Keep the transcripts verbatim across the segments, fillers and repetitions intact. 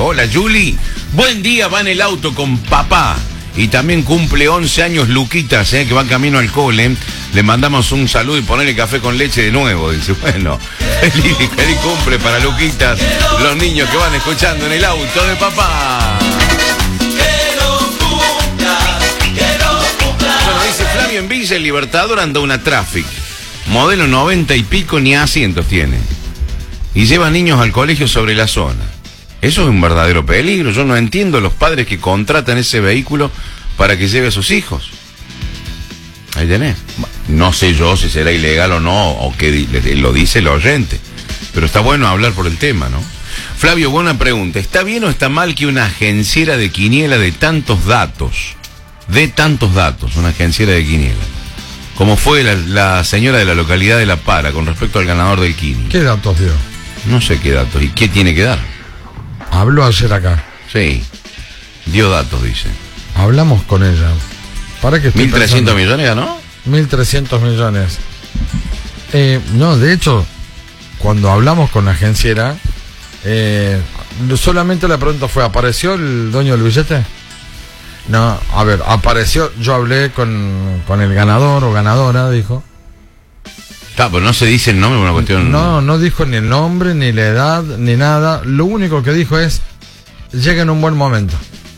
Hola, Juli. Buen día, va en el auto con papá. Y también cumple once años Luquitas, eh, que va camino al cole. Le mandamos un saludo y ponerle café con leche de nuevo. Dice, bueno, feliz, feliz cumple para Luquitas, los niños que van escuchando en el auto de papá. Bueno, dice Flavio, en Villa El Libertador anda una Traffic. Modelo noventa y pico, ni asientos tiene. Y lleva niños al colegio sobre la zona. Eso es un verdadero peligro. Yo no entiendo los padres que contratan ese vehículo para que lleve a sus hijos. Ahí tenés. No sé yo si será ilegal o no, o que lo dice el oyente. Pero está bueno hablar por el tema, ¿no? Flavio, buena pregunta. ¿Está bien o está mal que una agenciera de quiniela de tantos datos, de tantos datos, una agenciera de quiniela, como fue la, la señora de la localidad de La Para con respecto al ganador del Kini? ¿Qué datos dio? No sé qué datos. ¿Y qué tiene que dar? Habló ayer acá. Sí. Dio datos, dice. Hablamos con ella. ¿Para qué? ¿mil trescientos millones ganó? mil trescientos millones. Eh, no, de hecho, cuando hablamos con la agenciera, eh, solamente la pregunta fue, ¿apareció el dueño del billete? No, a ver, apareció, yo hablé con, con el ganador o ganadora, dijo. Claro, pero no se dice el nombre, una cuestión... No, no dijo ni el nombre, ni la edad, ni nada. Lo único que dijo es, llega en un buen momento.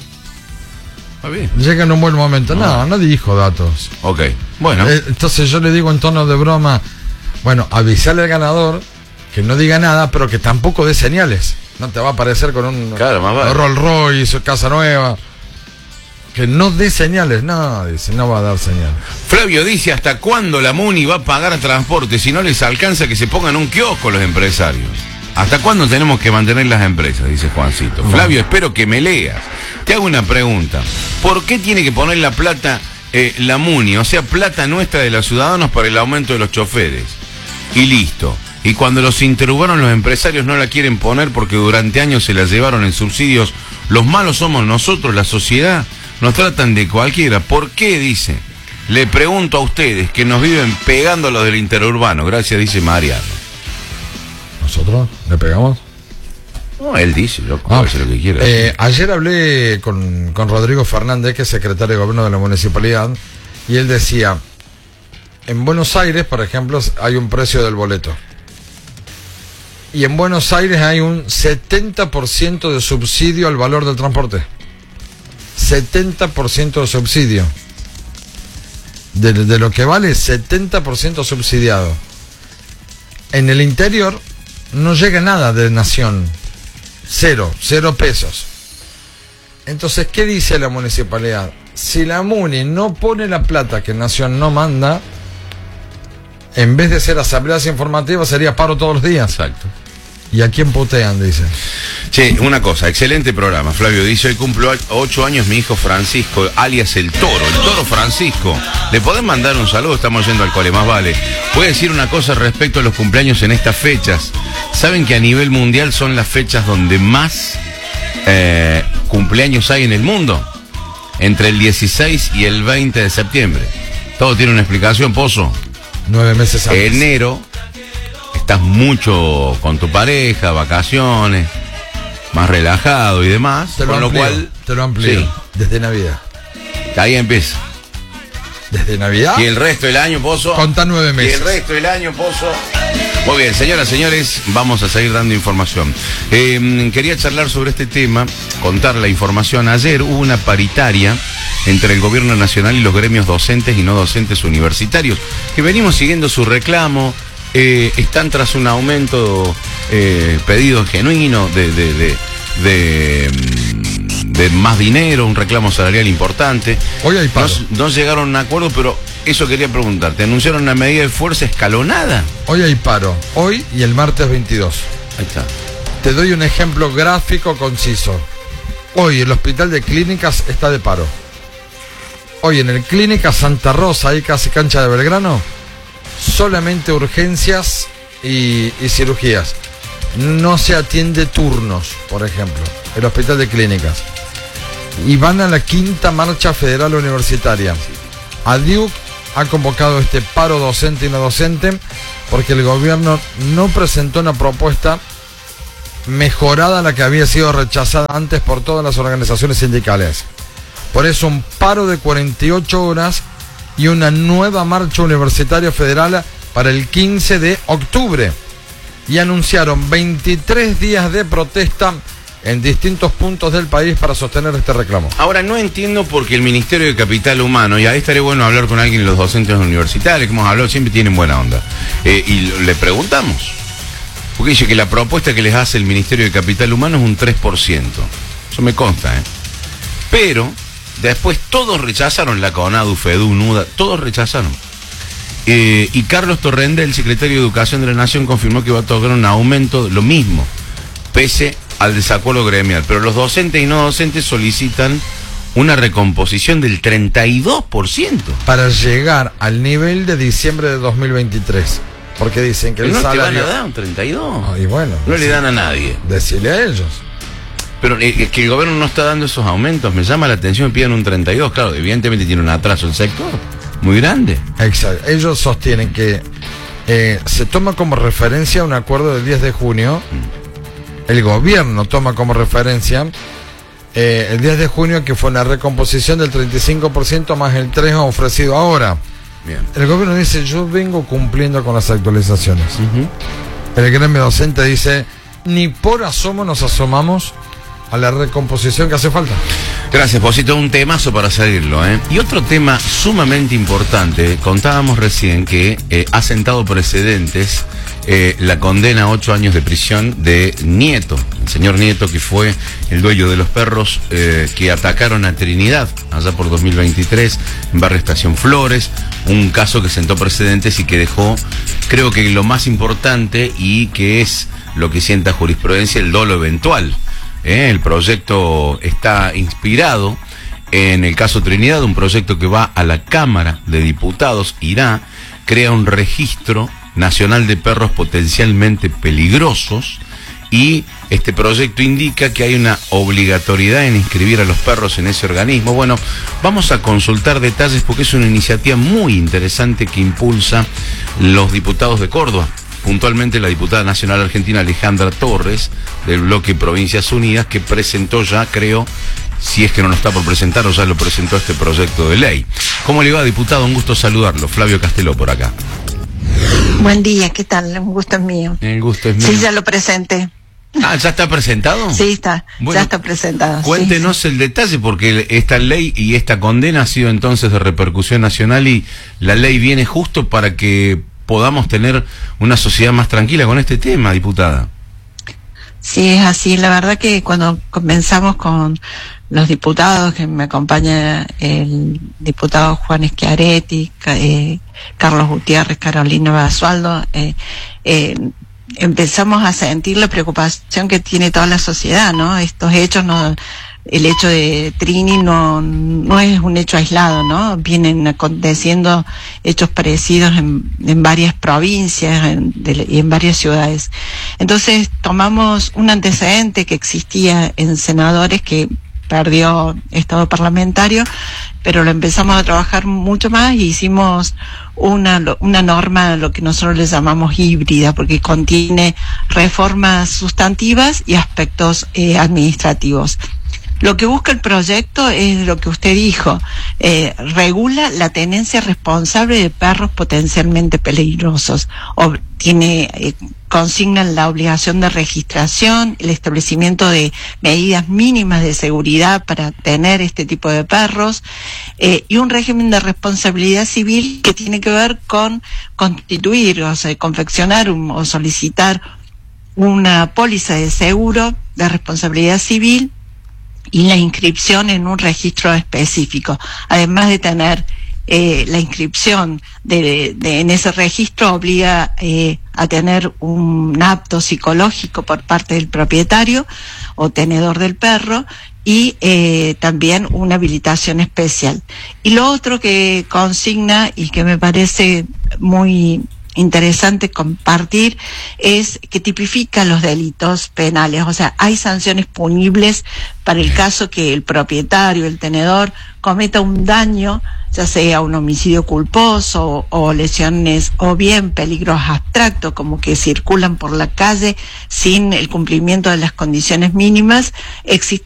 Ah, bien. Llega en un buen momento. No, no, no dijo datos. Ok, bueno. Eh, entonces yo le digo en tono de broma, bueno, avisale al ganador que no diga nada, pero que tampoco dé señales. No te va a aparecer con un claro, más vale. Rolls Royce, casa nueva. Que no dé señales. No, dice, no va a dar señales. Flavio dice, ¿hasta cuándo la MUNI va a pagar transporte si no les alcanza que se pongan un kiosco los empresarios? ¿Hasta cuándo tenemos que mantener las empresas? Dice Juancito. No. Flavio, espero que me leas. Te hago una pregunta. ¿Por qué tiene que poner la plata eh, la MUNI? O sea, plata nuestra de los ciudadanos para el aumento de los choferes. Y listo. Y cuando los interrogaron los empresarios no la quieren poner porque durante años se la llevaron en subsidios. Los malos somos nosotros, la sociedad. Nos tratan de cualquiera. ¿Por qué? Dice. Le pregunto a ustedes que nos viven pegando a los del interurbano. Gracias, dice Mariano. ¿Nosotros le pegamos? No, él dice, loco, ah, hace lo que quiera. Eh, ayer hablé con, con Rodrigo Fernández, que es secretario de gobierno de la municipalidad, y él decía, en Buenos Aires, por ejemplo, hay un precio del boleto. Y en Buenos Aires hay un setenta por ciento de subsidio al valor del transporte. setenta por ciento de subsidio. De, de lo que vale, setenta por ciento subsidiado. En el interior no llega nada de Nación. Cero, cero pesos. Entonces, ¿qué dice la municipalidad? Si la MUNI no pone la plata que Nación no manda, en vez de ser asambleas informativas, sería paro todos los días. Exacto. ¿Y a quién putean? Dice. Che, una cosa, excelente programa. Flavio dice, hoy cumplo ocho años mi hijo Francisco, alias el Toro, el Toro Francisco. ¿Le podés mandar un saludo? Estamos yendo al cole, más vale. Voy a decir una cosa respecto a los cumpleaños en estas fechas. Saben que a nivel mundial son las fechas donde más eh, cumpleaños hay en el mundo. Entre el dieciséis y el veinte de septiembre. Todo tiene una explicación, Pozo. Nueve meses antes. Enero, estás mucho con tu pareja, vacaciones, más relajado y demás. Te lo con amplío, lo cual, te lo amplío. sí. Desde Navidad. Ahí empieza. ¿Desde Navidad? Y el resto del año, Pozo. Contá nueve meses. Y el resto del año, Pozo. Muy bien, señoras, señores, vamos a seguir dando información. Eh, quería charlar sobre este tema, contar la información. Ayer hubo una paritaria entre el gobierno nacional y los gremios docentes y no docentes universitarios, que venimos siguiendo su reclamo. Eh, están tras un aumento eh, pedido genuino de, de, de, de, de más dinero, un reclamo salarial importante. Hoy hay paro. No, no llegaron a un acuerdo, pero eso quería preguntarte. ¿Anunciaron una medida de fuerza escalonada? Hoy hay paro. Hoy y el martes veintidós. Ahí está. Te doy un ejemplo gráfico conciso. Hoy el hospital de clínicas está de paro. Hoy en el Clínica Santa Rosa, ahí casi cancha de Belgrano, solamente urgencias y, y cirugías. No se atiende turnos, por ejemplo, el hospital de clínicas. Y van a la quinta marcha federal universitaria. ADIUC ha convocado este paro docente y no docente porque el gobierno no presentó una propuesta mejorada a la que había sido rechazada antes por todas las organizaciones sindicales. Por eso un paro de cuarenta y ocho horas y una nueva marcha universitaria federal para el quince de octubre. Y anunciaron veintitrés días de protesta en distintos puntos del país para sostener este reclamo. Ahora, no entiendo por qué el Ministerio de Capital Humano, y ahí estaría bueno hablar con alguien de los docentes universitarios, que hemos hablado, siempre tienen buena onda, eh, y le preguntamos, porque dice que la propuesta que les hace el Ministerio de Capital Humano es un tres por ciento. Eso me consta, ¿eh? Pero después todos rechazaron, la CONADU, FEDU, NUDA, todos rechazaron. Eh, y Carlos Torrende, el secretario de Educación de la Nación, confirmó que va a tocar un aumento, lo mismo, pese al desacuerdo gremial. Pero los docentes y no docentes solicitan una recomposición del treinta y dos por ciento. Para llegar al nivel de diciembre de dos mil veintitrés. Porque dicen que pero el no salario... te van a dar un treinta y dos. Oh, y bueno, no decile, le dan a nadie. Decirle a ellos. Pero eh, es que el gobierno no está dando esos aumentos. Me llama la atención, me piden un treinta y dos. Claro, evidentemente tiene un atraso el sector muy grande. Exacto. Ellos sostienen que eh, se toma como referencia un acuerdo del diez de junio. El gobierno toma como referencia eh, el diez de junio, que fue una recomposición del treinta y cinco por ciento más el tres por ciento ofrecido ahora. Bien. El gobierno dice, yo vengo cumpliendo con las actualizaciones. Uh-huh. El gremio docente dice, ni por asomo nos asomamos a la recomposición que hace falta. Gracias, Posito, un temazo para seguirlo, ¿eh? Y otro tema sumamente importante, contábamos recién que eh, ha sentado precedentes eh, la condena a ocho años de prisión de Nieto, el señor Nieto, que fue el dueño de los perros eh, que atacaron a Trinidad allá por dos mil veintitrés en Barrio Estación Flores, un caso que sentó precedentes y que dejó, creo que lo más importante y que es lo que sienta jurisprudencia, el dolo eventual. Eh, el proyecto está inspirado en el caso Trinidad, un proyecto que va a la Cámara de Diputados, irá, crea un registro nacional de perros potencialmente peligrosos y este proyecto indica que hay una obligatoriedad en inscribir a los perros en ese organismo. Bueno, vamos a consultar detalles porque es una iniciativa muy interesante que impulsa los diputados de Córdoba. Puntualmente la diputada nacional argentina Alejandra Torres, del bloque Provincias Unidas, que presentó ya, creo, si es que no lo está por presentar o ya lo presentó este proyecto de ley. ¿Cómo le va, diputado? Un gusto saludarlo. Flavio Casteló por acá. Buen día, ¿qué tal? Un gusto es mío. El gusto es mío. Sí, ya lo presenté. Ah, ¿ya está presentado? Sí, está, bueno, ya está presentado. Cuéntenos sí, sí. el detalle, porque esta ley y esta condena ha sido entonces de repercusión nacional y la ley viene justo para que podamos tener una sociedad más tranquila con este tema, diputada. Sí, es así. La verdad que cuando comenzamos con los diputados, que me acompaña el diputado Juan Schiaretti, eh, Carlos Gutiérrez, Carolina Basualdo, eh, eh, empezamos a sentir la preocupación que tiene toda la sociedad, ¿no? Estos hechos no... El hecho de Trini no, no es un hecho aislado, ¿no? Vienen aconteciendo hechos parecidos en, en varias provincias en, de, y en varias ciudades. Entonces tomamos un antecedente que existía en senadores que perdió estado parlamentario, pero lo empezamos a trabajar mucho más y hicimos una, una norma, lo que nosotros le llamamos híbrida, porque contiene reformas sustantivas y aspectos eh, administrativos. Lo que busca el proyecto es lo que usted dijo, eh, regula la tenencia responsable de perros potencialmente peligrosos, o tiene, eh, consignan la obligación de registración, el establecimiento de medidas mínimas de seguridad para tener este tipo de perros, eh, y un régimen de responsabilidad civil que tiene que ver con constituir, o sea, confeccionar un, o solicitar una póliza de seguro de responsabilidad civil y la inscripción en un registro específico. Además de tener eh, la inscripción de, de, en ese registro, obliga eh, a tener un apto psicológico por parte del propietario o tenedor del perro y eh, también una habilitación especial. Y lo otro que consigna y que me parece muy interesante compartir es que tipifica los delitos penales, o sea, hay sanciones punibles para el caso que el propietario, el tenedor, cometa un daño, ya sea un homicidio culposo o, o lesiones, o bien peligros abstractos, como que circulan por la calle sin el cumplimiento de las condiciones mínimas. Existe